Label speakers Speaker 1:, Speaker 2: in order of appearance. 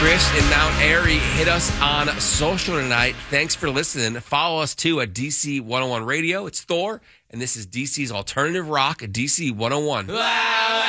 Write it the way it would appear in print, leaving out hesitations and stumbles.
Speaker 1: Chris in Mount Airy. Hit us on social tonight. Thanks for listening. Follow us, too, at DC 101 Radio. It's Thor, and this is DC's Alternative Rock, DC 101.